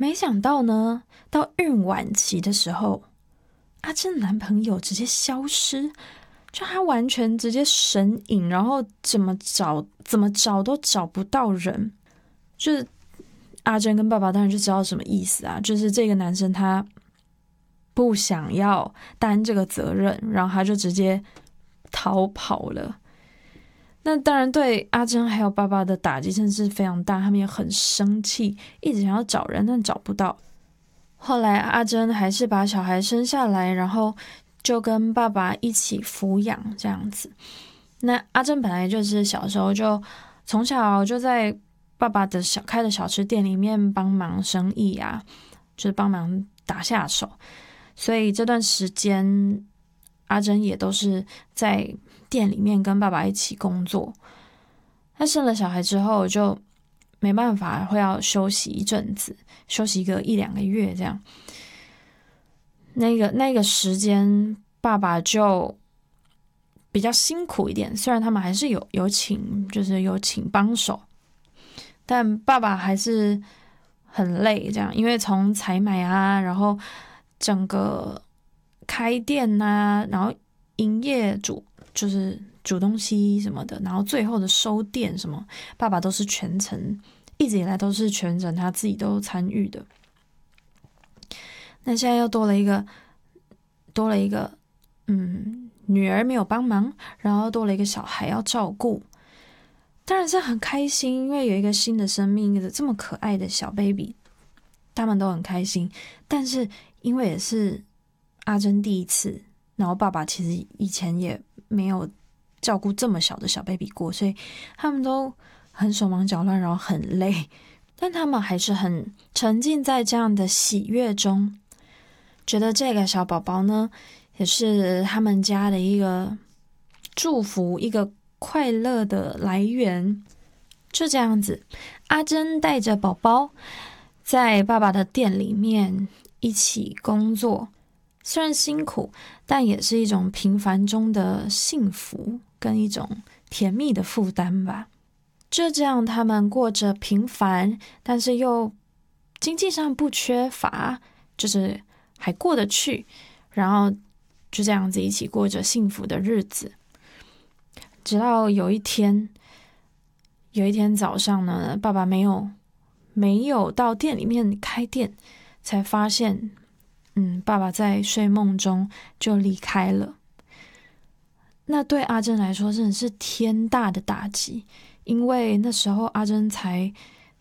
没想到呢，到孕晚期的时候，阿珍的男朋友直接消失，就他完全直接神隐，然后怎么找都找不到人。就是阿珍跟爸爸当然就知道什么意思啊，就是这个男生他不想要担这个责任，然后他就直接逃跑了。那当然对阿珍还有爸爸的打击真的是非常大，他们也很生气，一直想要找人，但找不到。后来阿珍还是把小孩生下来，然后就跟爸爸一起抚养这样子。那阿珍本来就是小时候就从小就在爸爸的开的小吃店里面帮忙生意啊，就是帮忙打下手，所以这段时间阿珍也都是在店里面跟爸爸一起工作。他生了小孩之后就没办法，会要休息一阵子，休息个1-2个月这样。那个时间爸爸就比较辛苦一点，虽然他们还是有请帮手，但爸爸还是很累这样，因为从采买啊，然后整个开店啊，然后营业就是煮东西什么的，然后最后的收店什么，爸爸都是全程，一直以来都是全程他自己都参与的。那现在又多了一个女儿没有帮忙，然后多了一个小孩要照顾，当然是很开心，因为有一个新的生命，一个这么可爱的小 baby， 他们都很开心。但是因为也是阿珍第一次，然后爸爸其实以前也没有照顾这么小的小 baby 过，所以他们都很手忙脚乱，然后很累，但他们还是很沉浸在这样的喜悦中，觉得这个小宝宝呢也是他们家的一个祝福，一个快乐的来源。就这样子，阿珍带着宝宝在爸爸的店里面一起工作，虽然辛苦，但也是一种平凡中的幸福跟一种甜蜜的负担吧。就这样，他们过着平凡但是又经济上不缺乏，就是还过得去，然后就这样子一起过着幸福的日子。直到有一天早上呢，爸爸没有到店里面开店，才发现爸爸在睡梦中就离开了。那对阿珍来说真的是天大的打击，因为那时候阿珍才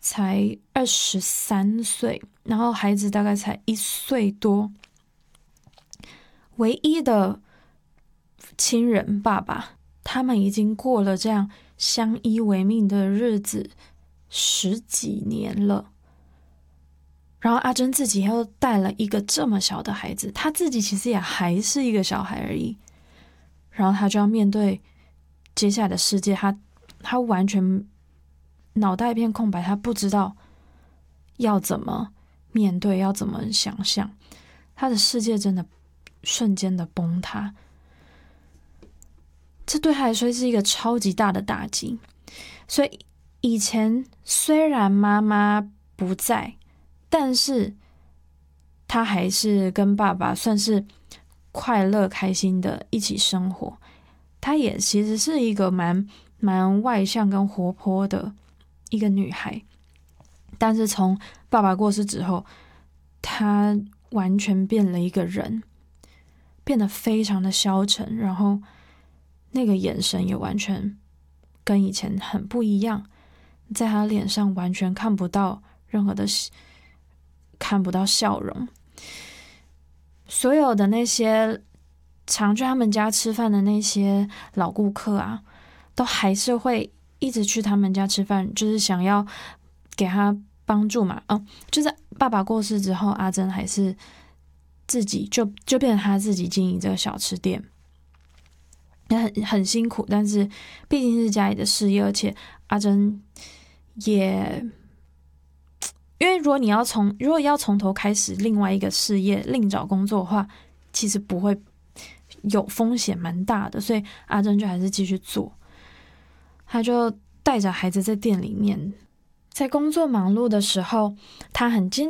23岁，然后孩子大概才1岁多，唯一的亲人爸爸，他们已经过了这样相依为命的日子10几年了。然后阿珍自己又带了一个这么小的孩子，他自己其实也还是一个小孩而已，然后他就要面对接下来的世界，他完全脑袋一片空白，他不知道要怎么面对，要怎么想象，他的世界真的瞬间的崩塌。这对他来说是一个超级大的打击。所以以前虽然妈妈不在，但是他还是跟爸爸算是快乐开心的一起生活。她也其实是一个蛮外向跟活泼的一个女孩，但是从爸爸过世之后，她完全变了一个人，变得非常的消沉，然后那个眼神也完全跟以前很不一样，在她脸上完全看不到笑容。所有的那些常去他们家吃饭的那些老顾客啊，都还是会一直去他们家吃饭，就是想要给他帮助嘛。就是爸爸过世之后，阿珍还是自己就变成他自己经营这个小吃店，很辛苦，但是毕竟是家里的事业，而且阿珍也因为如果要从头开始另外一个事业，另找工作的话，其实不会有风险蛮大的，所以阿珍就还是继续做。他就带着孩子在店里面，在工作忙碌的时候，他很经